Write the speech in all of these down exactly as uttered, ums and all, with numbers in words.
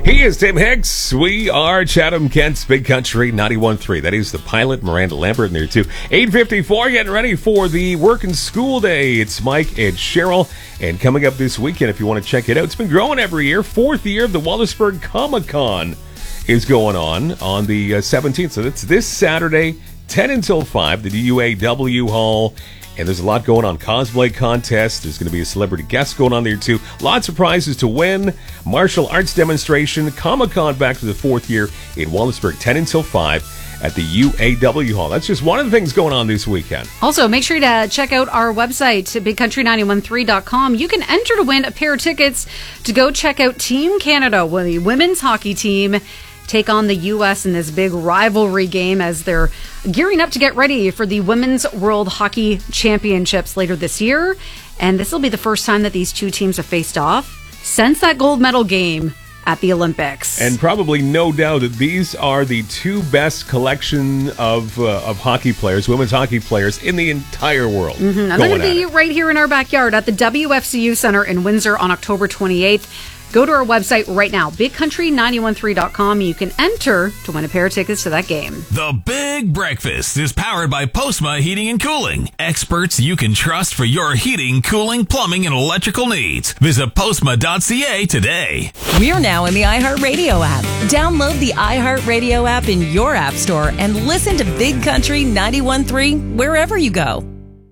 He is Tim Hicks. We are Chatham Kent's Big Country ninety-one point three. That is the pilot, Miranda Lambert in there too. eight fifty-four, getting ready for the work and school day. It's Mike and Cheryl. And coming up this weekend, if you want to check it out, it's been growing every year. Fourth year of the Wallaceburg Comic Con is going on on the uh, seventeenth. So that's this Saturday, ten until five, the U A W Hall. And there's a lot going on. Cosplay contest. There's going to be a celebrity guest going on there, too. Lots of prizes to win. Martial arts demonstration. Comic-Con back to the fourth year in Wallaceburg, ten until five at the U A W Hall. That's just one of the things going on this weekend. Also, make sure to check out our website, big country nine one three dot com. You can enter to win a pair of tickets to go check out Team Canada, the women's hockey team, take on the U S in this big rivalry game as they're gearing up to get ready for the Women's World Hockey Championships later this year. And this will be the first time that these two teams have faced off since that gold medal game at the Olympics. And probably no doubt that these are the two best collection of uh, of hockey players, women's hockey players in the entire world. Mm-hmm. And they're going to be right here in our backyard at the W F C U Center in Windsor on October twenty-eighth. Go to our website right now, big country nine one three dot com. You can enter to win a pair of tickets to that game. The Big Breakfast is powered by Postma Heating and Cooling. Experts you can trust for your heating, cooling, plumbing, and electrical needs. Visit postma dot c a today. We're now in the iHeartRadio app. Download the iHeartRadio app in your app store and listen to Big Country ninety-one point three wherever you go.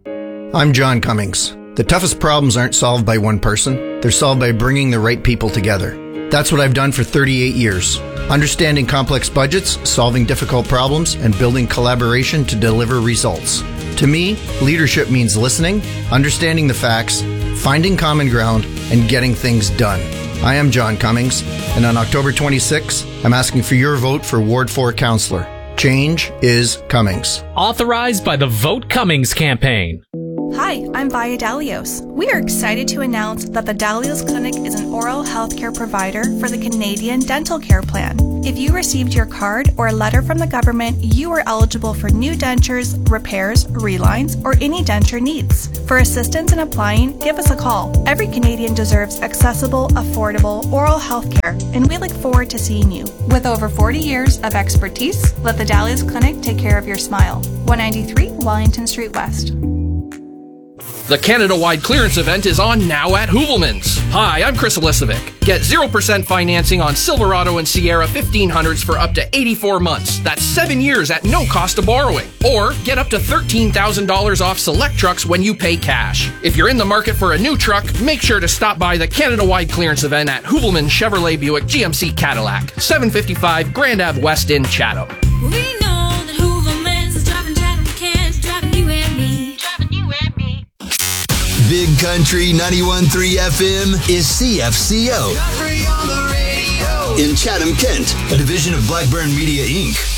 I'm John Cummings. The toughest problems aren't solved by one person. They're solved by bringing the right people together. That's what I've done for thirty-eight years. Understanding complex budgets, solving difficult problems, and building collaboration to deliver results. To me, leadership means listening, understanding the facts, finding common ground, and getting things done. I am John Cummings, and on October twenty-sixth, I'm asking for your vote for Ward four Councillor. Change is Cummings. Authorized by the Vote Cummings campaign. Hi, I'm Vaya Dalios. We are excited to announce that the Dalios Clinic is an oral health care provider for the Canadian Dental Care Plan. If you received your card or a letter from the government, you are eligible for new dentures, repairs, relines, or any denture needs. For assistance in applying, give us a call. Every Canadian deserves accessible, affordable oral health care, and we look forward to seeing you. With over forty years of expertise, let the Dalios Clinic take care of your smile. one ninety-three Wellington Street West. The Canada-wide clearance event is on now at Hoovelmans. Hi, I'm Chris Elisovic. Get zero percent financing on Silverado and Sierra fifteen hundreds for up to eighty-four months. That's seven years at no cost of borrowing. Or get up to thirteen thousand dollars off select trucks when you pay cash. If you're in the market for a new truck, make sure to stop by the Canada-wide clearance event at Hoovelmans Chevrolet Buick G M C Cadillac, seven fifty-five Grand Ave West in Chatham. We know that Hoovelmans is driving Chatham Kent, driving you and me, driving you and me. Big Country ninety-one point three F M is C F C O. In Chatham, Kent, a division of Blackburn Media, Incorporated